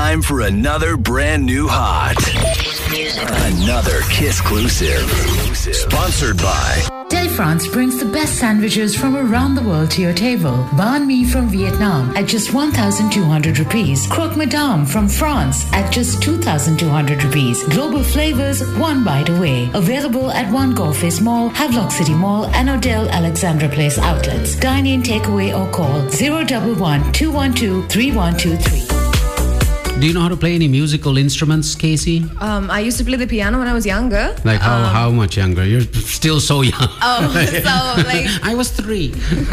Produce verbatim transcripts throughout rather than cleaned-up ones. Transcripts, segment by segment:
time for another brand new hot. Another Kiss-clusive. Sponsored by Delfrance brings the best sandwiches from around the world to your table. Banh mi from Vietnam at just one thousand two hundred rupees. Croque Madame from France at just two thousand two hundred rupees. Global flavors, one bite away. Available at One Golface Mall, Havelock City Mall, and Odell Alexandra Place outlets. Dine in, takeaway, or call zero one one, two one two, three one two three. Do you know how to play any musical instruments, Casey? Um, I used to play the piano when I was younger. Like how, um, how much younger? You're still so young. Oh, so like... I was three.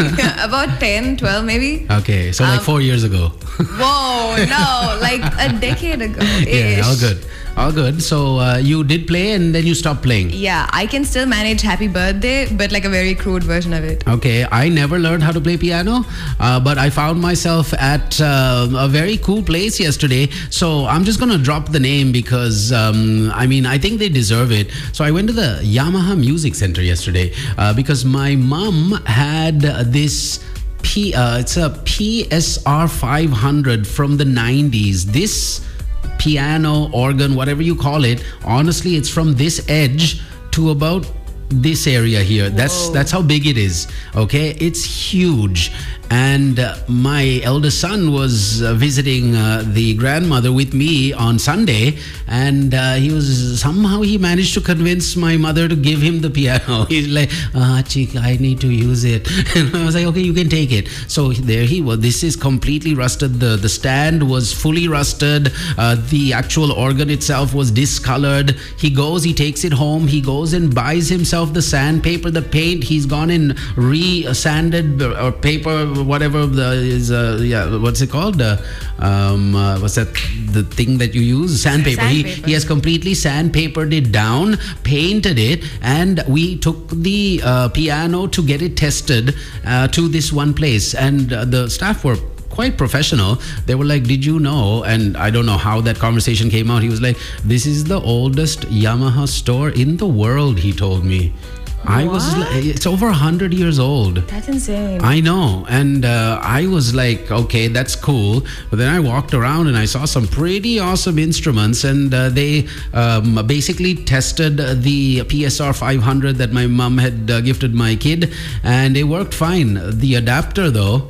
About ten, twelve maybe. Okay, so like um, four years ago. Whoa, no, like a decade ago. Yeah, all good. All good. So uh, you did play and then you stopped playing. Yeah, I can still manage Happy Birthday, but like a very crude version of it. Okay, I never learned how to play piano, uh, but I found myself at uh, a very cool place yesterday. So I'm just going to drop the name because, um, I mean, I think they deserve it. So I went to the Yamaha Music Center yesterday uh, because my mom had this... P, uh, it's a P S R five hundred from the nineties. This piano, organ, whatever you call it, honestly, it's from this edge to about this area here. Whoa. That's that's how big it is. Okay, it's huge. And uh, my eldest son was uh, visiting uh, the grandmother with me on Sunday, and uh, he was somehow he managed to convince my mother to give him the piano. He's like, ah, chick, I need to use it. And I was like, okay, you can take it. So there he was. This is completely rusted. The the stand was fully rusted. Uh, the actual organ itself was discolored. He goes, he takes it home. He goes and buys himself the sandpaper, the paint. He's gone and re-sanded or paper. Whatever the is, uh, yeah, what's it called? Uh, um, uh, what's that? The thing that you use, sandpaper. sandpaper. He he has completely sandpapered it down, painted it, and we took the uh, piano to get it tested uh, to this one place, and uh, the staff were quite professional. They were like, did you know? And I don't know how that conversation came out. He was like, this is the oldest Yamaha store in the world, he told me. I what? was like, it's over one hundred years old. That's insane. I know. And uh, I was like, okay, that's cool. But then I walked around and I saw some pretty awesome instruments, and uh, they um, basically tested the P S R five hundred that my mom had uh, gifted my kid, and it worked fine. The adapter though,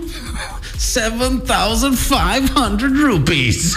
seven thousand five hundred rupees.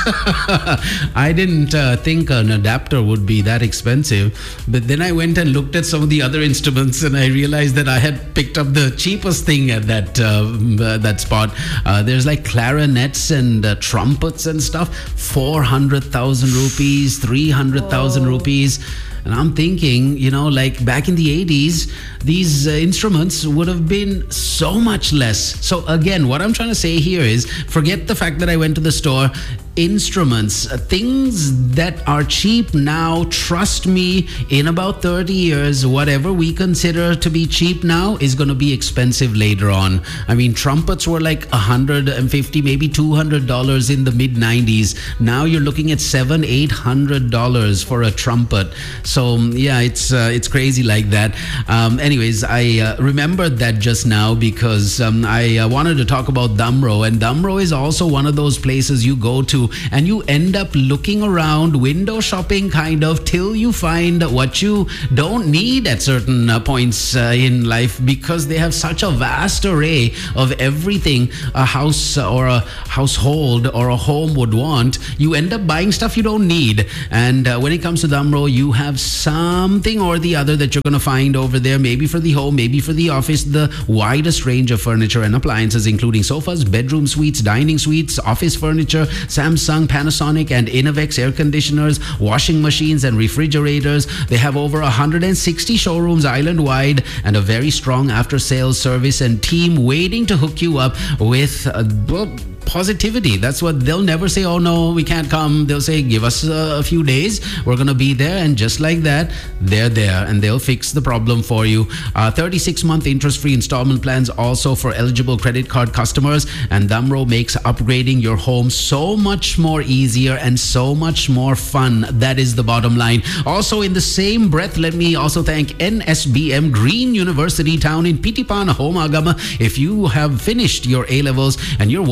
I didn't uh, think an adapter would be that expensive, but then I went and looked at some of the other instruments and I realized that I had picked up the cheapest thing at that uh, uh, that spot. Uh, there's like clarinets and uh, trumpets and stuff, four hundred thousand rupees, three hundred thousand rupees. And I'm thinking, you know, like back in the eighties, these uh, instruments would have been so much less. So again, what I'm trying to say here is, forget the fact that I went to the store. Instruments, uh, things that are cheap now, trust me, in about thirty years, whatever we consider to be cheap now is going to be expensive later on. I mean, trumpets were like one hundred fifty, maybe two hundred dollars in the mid nineties. Now you're looking at seven, eight hundred dollars for a trumpet. So yeah, it's uh, it's crazy like that. Um, anyways, I uh, remembered that just now because um, I uh, wanted to talk about Damro, and Damro is also one of those places you go to and you end up looking around, window shopping kind of, till you find what you don't need at certain uh, points uh, in life, because they have such a vast array of everything a house or a household or a home would want. You end up buying stuff you don't need. And uh, when it comes to Damro, you have something or the other that you're going to find over there, maybe for the home, maybe for the office. The widest range of furniture and appliances, including sofas, bedroom suites, dining suites, office furniture, Samsung, Panasonic, and Innovex air conditioners, washing machines, and refrigerators. They have over one hundred sixty showrooms island-wide and a very strong after-sales service and team waiting to hook you up with uh, well, positivity. That's what they'll never say, oh no, we can't come. They'll say, give us a, a few days, we're gonna be there. And just like that, they're there and they'll fix the problem for you. uh, thirty-six month interest-free installment plans also for eligible credit card customers. And Damro makes upgrading your home so much more easier and so much more fun. That is the bottom line. Also, in the same breath, let me also thank N S B M Green University Town in Pitipana, Home Agama. If you have finished your A-levels and you're wondering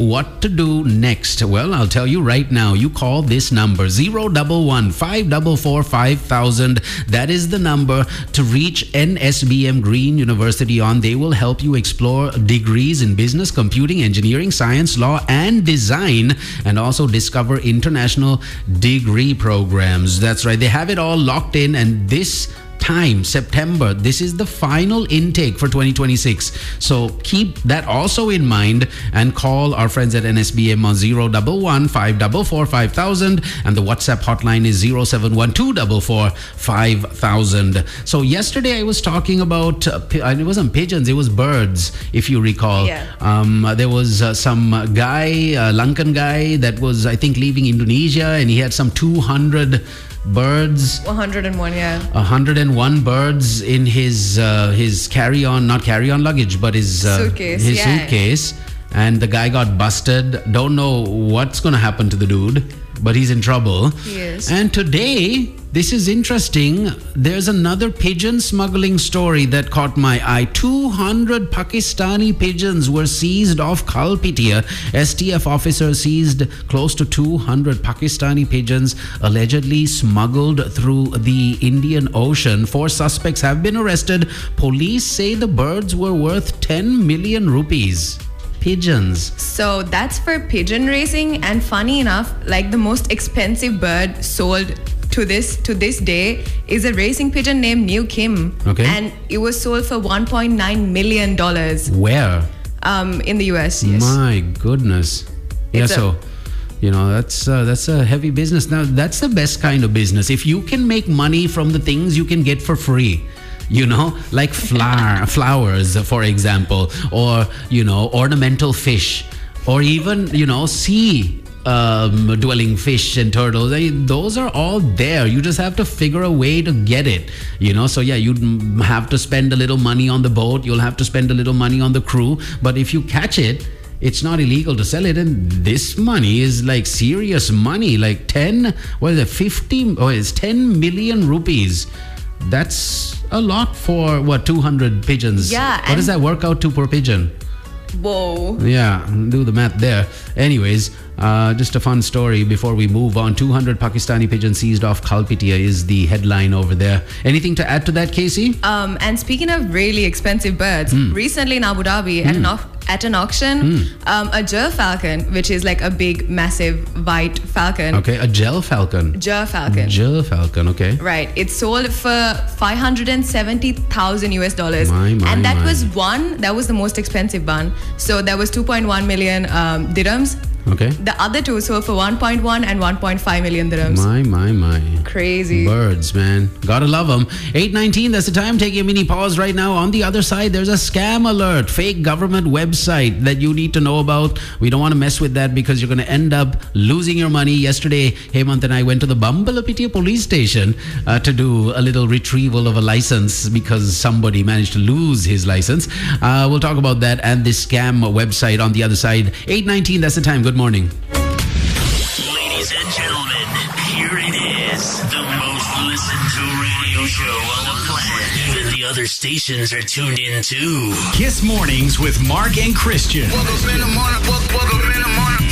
what to do next? Well, I'll tell you right now. You call this number zero one one, five four four, five thousand. That is the number to reach N S B M Green University on. They will help you explore degrees in business, computing, engineering, science, law, and design, and also discover international degree programs. That's right. They have it all locked in, and this time, September, this is the final intake for twenty twenty-six. So keep that also in mind and call our friends at N S B M on zero one one, five four four, five thousand, and the WhatsApp hotline is zero seven one two four four, five thousand. So yesterday I was talking about, uh, it wasn't pigeons, it was birds, if you recall. Yeah. Um, there was uh, some guy, a Lankan guy that was, I think, leaving Indonesia, and he had some two hundred birds, one hundred and one, yeah. one hundred and one birds in his uh, his carry-on, not carry-on luggage, but his uh, Suitcase, his yeah. suitcase. And the guy got busted. Don't know what's going to happen to the dude, but he's in trouble. He is. And today, this is interesting. There's another pigeon smuggling story that caught my eye. two hundred Pakistani pigeons were seized off Kalpitia. S T F officers seized close to two hundred Pakistani pigeons allegedly smuggled through the Indian Ocean. Four suspects have been arrested. Police say the birds were worth ten million rupees. Pigeons. So that's for pigeon racing, and funny enough, like the most expensive bird sold to this to this day is a racing pigeon named New Kim. Okay. And it was sold for one point nine million dollars. Where? Um, in the U S, yes. My goodness. Yeah, It's a- so you know that's uh, that's a heavy business. Now that's the best kind of business. If you can make money from the things you can get for free. You know, like flower, flowers, for example, or, you know, ornamental fish, or even, you know, sea um, dwelling fish and turtles. I, those are all there. You just have to figure a way to get it, you know. So, yeah, you'd have to spend a little money on the boat. You'll have to spend a little money on the crew. But if you catch it, it's not illegal to sell it. And this money is like serious money, like ten, what is it, fifty, oh, it's ten million rupees. That's a lot for what, two hundred pigeons? Yeah, What does and- that work out to per pigeon? Whoa. Yeah, do the math there. Anyways, uh, just a fun story before we move on. two hundred Pakistani pigeons seized off Kalpitia is the headline over there. Anything to add to that, Casey? Um, and speaking of really expensive birds, Hmm. recently in Abu Dhabi at, an au- at an auction, um, a gerfalcon, which is like a big, massive white falcon. Okay, a gel falcon. Gerfalcon. Gel falcon, okay. Right. It sold for five hundred seventy thousand U S dollars. My, my, and that my. was one, that was the most expensive one. So that was two point one million um, dirhams. Okay. The other two sold for one point one and one point five million dirhams. My, my, my. Crazy. Birds, man. Gotta love them. eight nineteen, that's the time. Take a mini pause right now. On the other side, there's a scam alert. Fake government website that you need to know about. We don't want to mess with that because you're going to end up losing your money. Yesterday, Hemant and I went to the Bambalapitia police station uh, to do a little retrieval of a license because somebody managed to lose his license. Uh, we'll talk about that and this scam website on the other side. eight nineteen, that's the time. Good morning. Ladies and gentlemen, here it is. The most listened to radio show on the planet. Even the other stations are tuned in too. Kiss Mornings with Mark and Christian. Woke up in the morning, woke, woke up in the morning.